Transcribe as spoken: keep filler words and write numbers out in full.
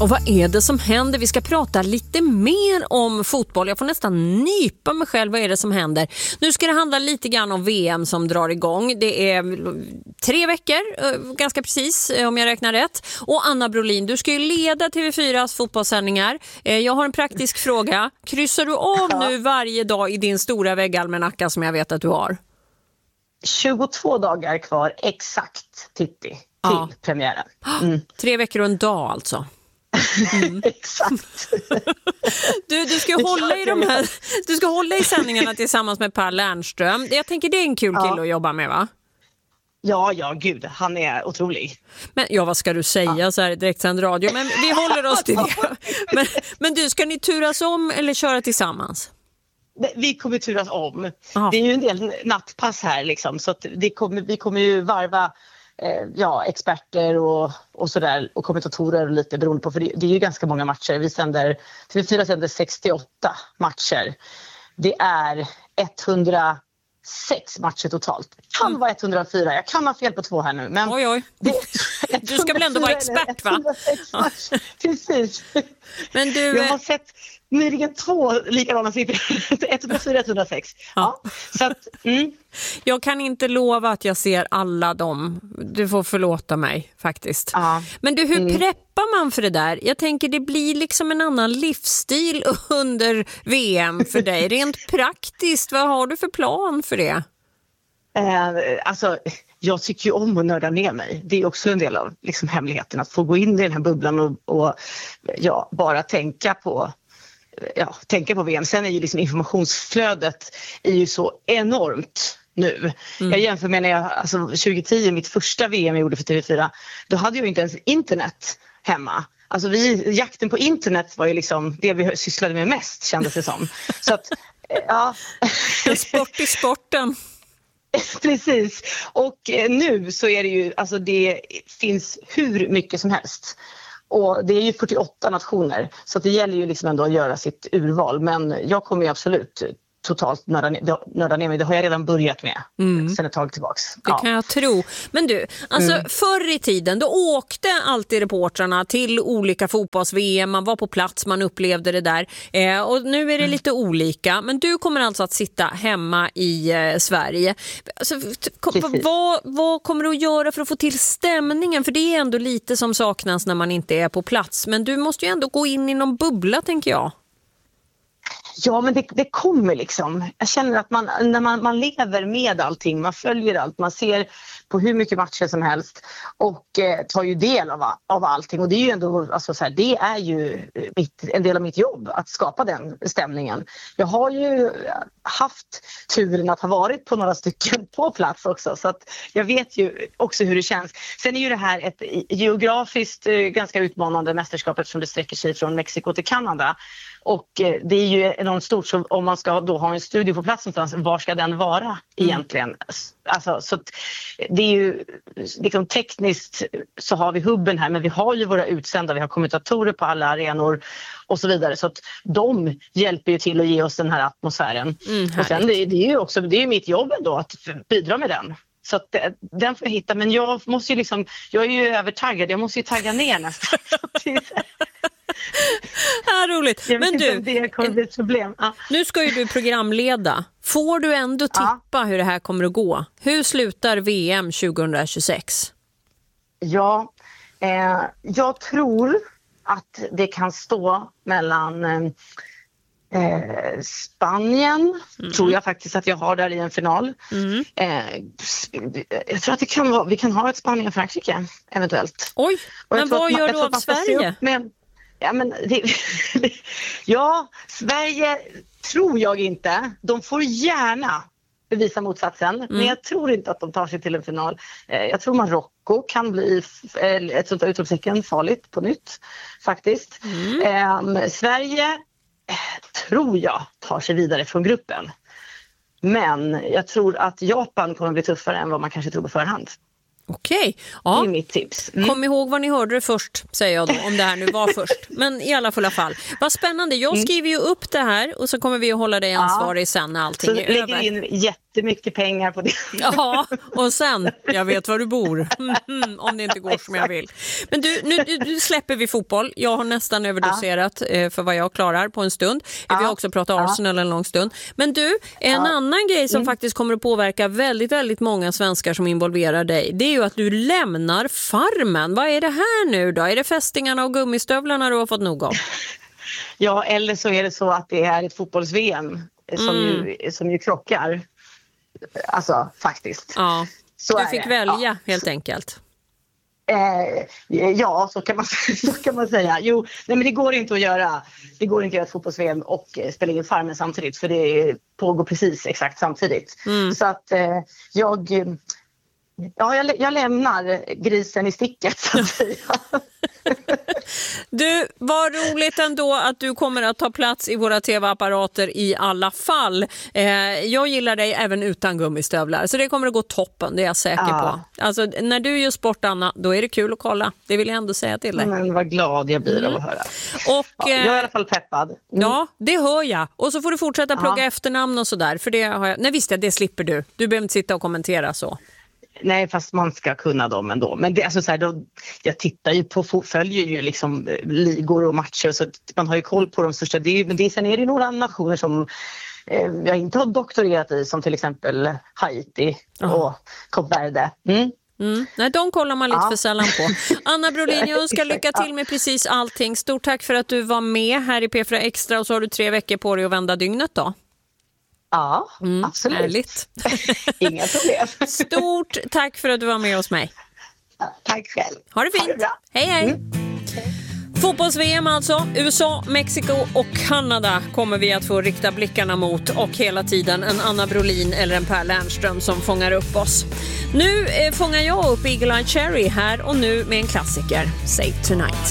Och vad är det som händer? Vi ska prata lite mer om fotboll. Jag får nästan nypa mig själv. Vad är det som händer? Nu ska det handla lite grann om V M som drar igång. Det är tre veckor, ganska precis, om jag räknar rätt. Och Anna Brolin, du ska ju leda T V fyras fotbollssändningar. Jag har en praktisk fråga. Kryssar du av nu varje dag i din stora väggalmanacka som jag vet att du har? tjugotvå dagar kvar exakt, Titti, till ja. premiären. Mm. Tre veckor och en dag alltså. Mm. Exakt. Du, du ska hålla i de här, du ska hålla i sändningarna tillsammans med Per Lernström. Jag tänker det är en kul kille ja. att jobba med, va? Ja, ja, gud, han är otrolig. Men ja, vad ska du säga ja. så här direktsänd radio? Men vi håller oss till det. Men, men du, ska ni turas om eller köra tillsammans? Vi kommer turas om. Aha. Det är ju en del nattpass här liksom, så att det kommer, vi kommer ju varva eh, ja, experter och, och sådär och kommentatorer och lite beroende på, för det, det är ju ganska många matcher. Vi sänder, T V fyra sänder sextioåtta matcher. Det är etthundrasex matcher totalt. Det kan mm. vara etthundrafyra. Jag kan ha fel på två här nu. Men oj, oj. Det, du ska väl ändå vara expert, va? etthundrasex matcher. Precis. Men du... Jag har sett nyligen två likadana siffror. etthundrafyra etthundrasex. Ja. Ja. Så att, mm. Jag kan inte lova att jag ser alla dem. Du får förlåta mig faktiskt. Ja. Men du, hur mm. preppar man för det där? Jag tänker det blir liksom en annan livsstil under V M för dig. Rent praktiskt, vad har du för plan för det? Eh, alltså, jag tycker ju om att nörda ner mig. Det är också en del av liksom, hemligheten. Att få gå in i den här bubblan och, och ja, bara tänka på Ja, tänka på V M. Sen är ju liksom informationsflödet är ju så enormt nu. Mm. Jag jämför med när jag, alltså tjugohundratio, mitt första V M jag gjorde för T V fyra, då hade jag ju inte ens internet hemma. Alltså vi, jakten på internet var ju liksom det vi sysslade med mest, kändes det som. Så att, ja. En sport i sporten. Precis. Och nu så är det ju, alltså det finns hur mycket som helst. Och det är ju fyrtioåtta nationer, så det gäller ju liksom ändå att göra sitt urval. Men jag kommer ju absolut totalt nörda ner, nörda ner mig. Det har jag redan börjat med mm. sen ett tag tillbaks. Det ja. kan jag tro. Men du, alltså mm. förr i tiden då åkte alltid reportrarna till olika fotbolls-V M. Man var på plats, man upplevde det där. Eh, och nu är det mm. lite olika. Men du kommer alltså att sitta hemma i eh, Sverige. Alltså, kom, vad, vad kommer du att göra för att få till stämningen? För det är ändå lite som saknas när man inte är på plats. Men du måste ju ändå gå in i någon bubbla, tänker jag. Ja, men det, det kommer liksom. Jag känner att man, när man, man lever med allting, man följer allt, man ser på hur mycket matcher som helst och eh, tar ju del av, av allting. Och det är ju ändå, alltså så här, det är ju mitt, en del av mitt jobb att skapa den stämningen. Jag har ju haft turen att ha varit på några stycken på plats också, så att jag vet ju också hur det känns. Sen är ju det här ett geografiskt eh, ganska utmanande mästerskap eftersom det sträcker sig från Mexiko till Kanada. Och eh, det är ju enormt stort, så om man ska då ha en studio på plats någonstans, var ska den vara egentligen? Mm. Alltså, så det är ju liksom tekniskt så har vi hubben här, men vi har ju våra utsända, vi har kommentatorer på alla arenor och så vidare, så att de hjälper ju till att ge oss den här atmosfären. Mm, och sen det, det är ju också, det är ju mitt jobb ändå att bidra med den. Så att den får jag hitta, men jag måste ju liksom, jag är ju övertaggad, jag måste ju tagga ner nästan. Ja, roligt. Men du, det kommer bli ett problem. Ja. Nu ska ju du programleda. Får du ändå tippa ja. hur det här kommer att gå? Hur slutar V M tjugohundratjugosex? Ja, eh, jag tror att det kan stå mellan eh, Spanien, mm. tror jag faktiskt att jag har där i en final. Mm. Eh, jag tror att det kan vara, vi kan ha ett Spanien-Frankrike eventuellt. Oj, men vad gör du av Sverige? Ja, men det, ja, Sverige tror jag inte. De får gärna bevisa motsatsen. Mm. Men jag tror inte att de tar sig till en final. Jag tror Marocko kan bli ett sånt utropstecken farligt på nytt. Faktiskt. Mm. Eh, Sverige tror jag tar sig vidare från gruppen. Men jag tror att Japan kommer bli tuffare än vad man kanske tror på förhand. Okej, ja. Det är mitt tips. Mm. Kom ihåg vad ni hörde det först, säger jag då, om det här nu var först. Men i alla fulla fall. Vad spännande, jag skriver ju upp det här och så kommer vi att hålla dig ansvarig ja. sen när allting så är över. Så lägger in jätte jättemycket pengar på det. Ja, och sen, jag vet var du bor, mm, om det inte går som jag vill. Men du, nu, nu släpper vi fotboll. Jag har nästan överdoserat ja. för vad jag klarar på en stund. Ja. Vi har också pratat Arsenal ja. en lång stund. Men du, en ja. annan grej som mm. faktiskt kommer att påverka väldigt, väldigt många svenskar som involverar dig, det är ju att du lämnar Farmen. Vad är det här nu då? Är det fästingarna och gummistövlarna du har fått nog av? Ja, eller så är det så att det är ett fotbolls-V M som, mm. ju, som ju krockar. Alltså, faktiskt. Ja, så du fick det. välja ja. helt enkelt. Eh, ja, så kan man, så kan man säga. Jo, nej, men det går inte att göra. Det går inte att göra ett fotbolls-V M och eh, spela in Farmen samtidigt. För det pågår precis exakt samtidigt. Mm. Så att eh, jag... Ja, jag, jag lämnar grisen i sticket, så att säga. Du, vad roligt ändå att du kommer att ta plats i våra tv-apparater i alla fall. Eh, jag gillar dig även utan gummistövlar, så det kommer att gå toppen, det är jag säker ja. på. Alltså, när du gör sport, Anna, då är det kul att kolla. Det vill jag ändå säga till dig. Men vad glad jag blir mm. av att höra. Och, ja, jag är i alla fall peppad. Mm. Ja, det hör jag. Och så får du fortsätta plugga ja. efternamn och sådär. För det har jag... Nej, visst, det slipper du. Du behöver inte sitta och kommentera så. Nej, fast man ska kunna dem ändå. Men det, alltså så här, då, jag tittar ju på, följer ju liksom ligor och matcher, så man har ju koll på de största. Det, men det, sen är det några nationer som eh, jag inte har doktorerat i, som till exempel Haiti och oh. Kap Verde. Mm. Mm. Nej, de kollar man lite ja. för sällan på. Anna Brolin, jag önskar lycka till med precis allting. Stort tack för att du var med här i P fyra Extra, och så har du tre veckor på dig att vända dygnet då. Ja, mm, absolut. Härligt. Inga problem. Stort tack för att du var med hos mig. Ja, tack själv. Ha det fint. Ha det bra. Hej, hej. Mm. Fotbolls-V M alltså. U S A, Mexiko och Kanada kommer vi att få rikta blickarna mot, och hela tiden en Anna Brolin eller en Per Lernström som fångar upp oss. Nu eh, fångar jag upp Eagle Eye Cherry här och nu med en klassiker, Save Tonight.